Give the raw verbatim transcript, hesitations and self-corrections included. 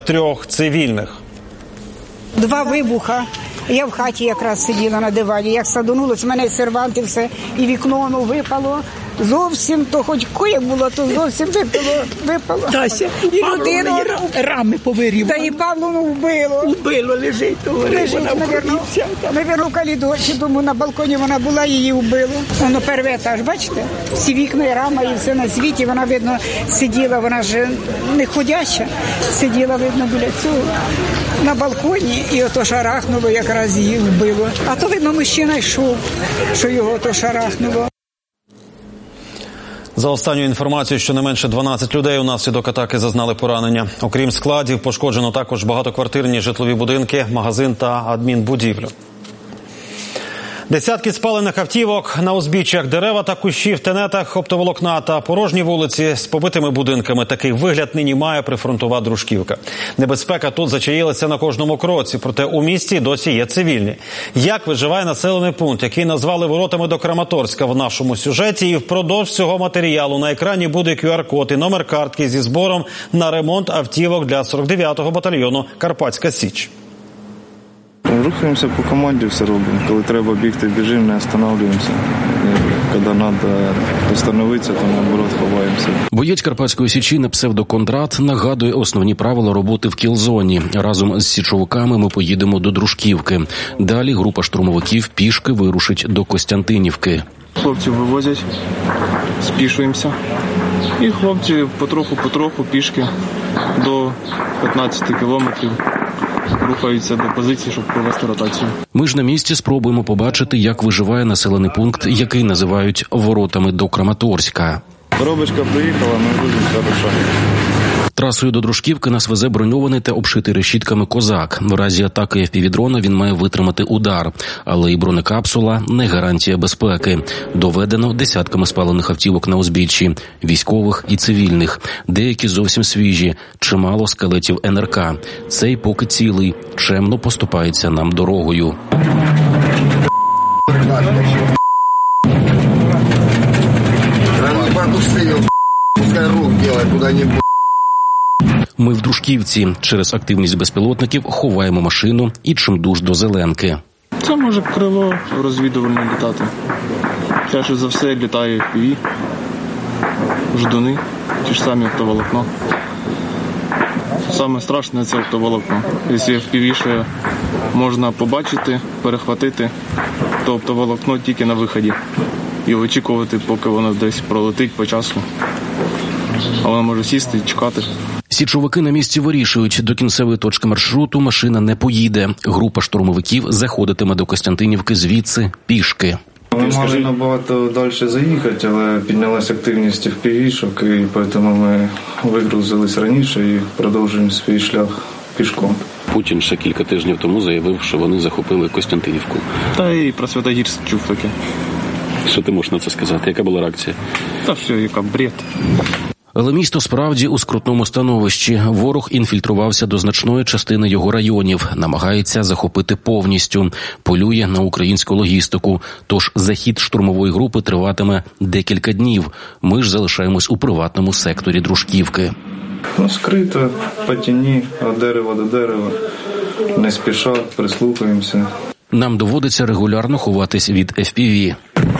трьох цивільних. Два вибуха. Я в хаті якраз сиділа на дивані. Як садонулось, в мене серванти все, і вікно воно випало. Зовсім, то хоч коє було, то зовсім випало, випало. Тася, І людину рами повирівали. Та і Павловну вбило. Вбило, лежить, то Лежить, навірно, в калідорі, тому на балконі вона була, її вбило. Воно перший етаж, бачите? Всі вікна і рама, і все на світі. Вона, видно, сиділа, вона ж не ходяча, сиділа, видно, біля цього. На балконі, і ото шарахнуло, якраз її вбило. А то, видно, мужчина йшов, що його ото шарахнуло. За останньою інформацією, щонайменше дванадцять людей унаслідок атаки зазнали поранення. Окрім складів, пошкоджено також багатоквартирні житлові будинки, магазин та адмінбудівлю. Десятки спалених автівок на узбіччях, дерева та кущі в тенетах, оптоволокна та порожні вулиці з побитими будинками. Такий вигляд нині має прифронтова Дружківка. Небезпека тут зачаїлася на кожному кроці, проте у місті досі є цивільні. Як виживає населений пункт, який назвали воротами до Краматорська в нашому сюжеті, і впродовж цього матеріалу на екрані буде ку ар-код і номер картки зі збором на ремонт автівок для сорок дев'ятого батальйону «Карпатська Січ». Рухаємося по команді, все робимо. Коли треба бігти, біжимо, не останавливаємося. Коли треба остановитися, то наоборот ховаємося. Боєць Карпатської Січі на псевдо Кондрат нагадує основні правила роботи в кіл-зоні. Разом з січовиками ми поїдемо до Дружківки. Далі група штурмовиків пішки вирушить до Костянтинівки. Хлопців вивозять, спішуємося. І хлопці потроху-потроху пішки до п'ятнадцять кілометрів рухаються до позиції, щоб провести ротацію. Ми ж на місці спробуємо побачити, як виживає населений пункт, який називають воротами до Краматорська. Коробочка приїхала, ми будемо зарушати. Трасою до Дружківки нас везе броньований та обшитий решітками «Козак». В разі атаки еф пі ві-дрона він має витримати удар. Але і бронекапсула – не гарантія безпеки. Доведено десятками спалених автівок на узбіччі. Військових і цивільних. Деякі зовсім свіжі. Чимало скелетів ен ер ка. Цей поки цілий. Чемно поступається нам дорогою. Ми в Дружківці. Через активність безпілотників ховаємо машину і чимдуж до зеленки. Це може крило розвідувальне літати. Чаще за все літає еф пі ві, ждуни, ті ж самі оптоволокно. Саме страшне – це оптоволокно. Якщо еф пі ві ще можна побачити, перехватити, то оптоволокно тільки на виході. І очікувати, поки воно десь пролетить по часу. А воно може сісти і чекати. Січовики на місці вирішують, до кінцевої точки маршруту машина не поїде. Група штурмовиків заходитиме до Костянтинівки звідси пішки. Ми мали набагато далі заїхати, але піднялася активність еф пі ві-шок, і тому ми вигрузились раніше і продовжуємо свій шлях пішком. Путін ще кілька тижнів тому заявив, що вони захопили Костянтинівку. Та і про Святогірськ чув таке. Що ти можеш на це сказати? Яка була реакція? Та все, яка бред. Але місто справді у скрутному становищі. Ворог інфільтрувався до значної частини його районів, намагається захопити повністю, полює на українську логістику. Тож захід штурмової групи триватиме декілька днів. Ми ж залишаємось у приватному секторі Дружківки. Ну, скрито, по тіні, від дерева до дерева, не спіша, прислухаємося. Нам доводиться регулярно ховатись від еф пі ві.